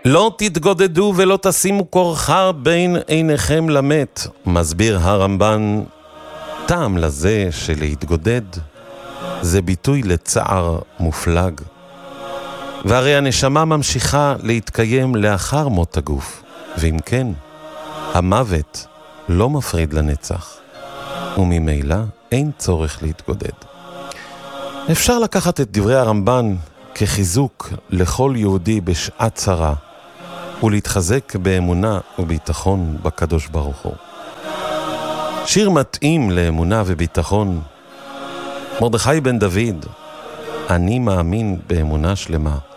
לא תתגודדו ולא תשימו כורחה בין עיניכם למת, מסביר הרמב"ן. טעם לזה שלהתגודד זה ביטוי לצער מופלג. והרי הנשמה ממשיכה להתקיים לאחר מות הגוף, ואם כן, המוות לא מפריד לנצח, וממילא אין צורך להתגודד. אפשר לקחת את דברי הרמב"ן כחיזוק לכל יהודי בשעת צרה, ולהתחזק באמונה וביטחון בקדוש ברוך הוא. שיר מתאים לאמונה וביטחון, מרדכי בן דוד, אני מאמין באמונה שלמה.